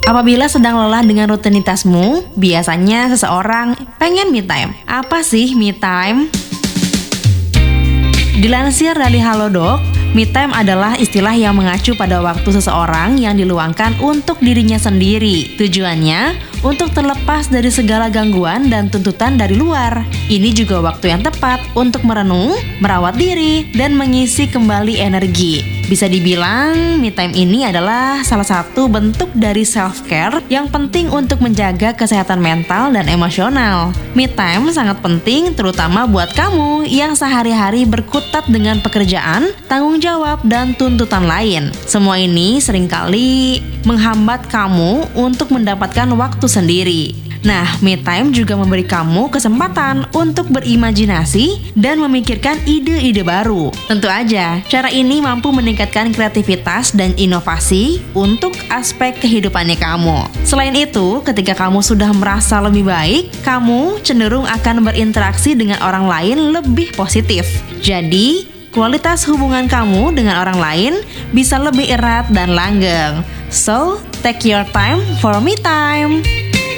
Apabila sedang lelah dengan rutinitasmu, biasanya seseorang pengen me time. Apa sih me time? Dilansir dari Halodoc, me time adalah istilah yang mengacu pada waktu seseorang yang diluangkan untuk dirinya sendiri. Tujuannya untuk terlepas dari segala gangguan dan tuntutan dari luar. Ini juga waktu yang tepat untuk merenung, merawat diri, dan mengisi kembali energi. Bisa dibilang, me time ini adalah salah satu bentuk dari self-care yang penting untuk menjaga kesehatan mental dan emosional. Me time sangat penting terutama buat kamu yang sehari-hari berkutat dengan pekerjaan, tanggung jawab, dan tuntutan lain. Semua ini seringkali menghambat kamu untuk mendapatkan waktu sendiri. Nah, me time juga memberi kamu kesempatan untuk berimajinasi dan memikirkan ide-ide baru. Tentu aja, cara ini mampu meningkatkan kreativitas dan inovasi untuk aspek kehidupannya kamu. Selain itu, ketika kamu sudah merasa lebih baik, kamu cenderung akan berinteraksi dengan orang lain lebih positif. Jadi, kualitas hubungan kamu dengan orang lain bisa lebih erat dan langgeng. So, take your time for me time.